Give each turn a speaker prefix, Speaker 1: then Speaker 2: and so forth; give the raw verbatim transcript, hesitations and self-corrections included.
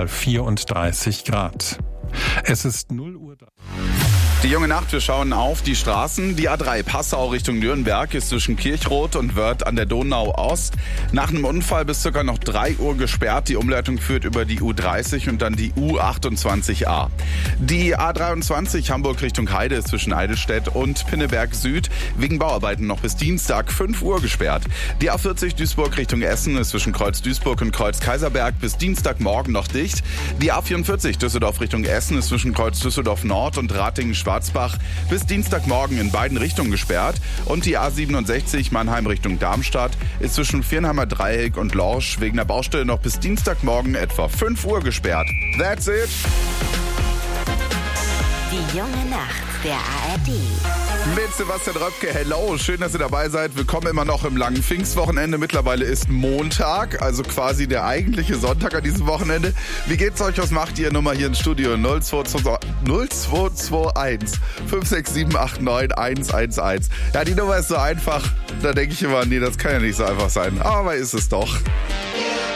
Speaker 1: maximal vierunddreißig Grad. Es ist null Uhr.
Speaker 2: Die junge Nacht, wir schauen auf die Straßen. Die A drei Passau Richtung Nürnberg ist zwischen Kirchroth und Wörth an der Donau Ost nach einem Unfall bis circa noch drei Uhr gesperrt. Die Umleitung führt über die U dreißig und dann die U achtundzwanzig a. Die A dreiundzwanzig Hamburg Richtung Heide ist zwischen Eidelstedt und Pinneberg Süd wegen Bauarbeiten noch bis Dienstag fünf Uhr gesperrt. Die A vierzig Duisburg Richtung Essen ist zwischen Kreuz Duisburg und Kreuz Kaiserberg bis Dienstagmorgen noch dicht. Die A vierundvierzig Düsseldorf Richtung Essen ist zwischen Kreuz Düsseldorf Nord und Ratingen-Schwarzbach bis Dienstagmorgen in beiden Richtungen gesperrt. Und die A siebenundsechzig Mannheim Richtung Darmstadt ist zwischen Viernheimer Dreieck und Lorsch wegen der Baustelle noch bis Dienstagmorgen etwa fünf Uhr gesperrt. That's it.
Speaker 3: Die junge Nacht der A R D.
Speaker 2: Mit Sebastian Röpke, hello, schön, dass ihr dabei seid. Willkommen immer noch im langen Pfingstwochenende. Mittlerweile ist Montag, also quasi der eigentliche Sonntag an diesem Wochenende. Wie geht's euch? Was macht ihr? Nummer hier im Studio null zwei zwei eins fünf sechs sieben acht neun eins eins eins. Ja, die Nummer ist so einfach. Da denke ich immer, nee, das kann ja nicht so einfach sein. Aber ist es doch.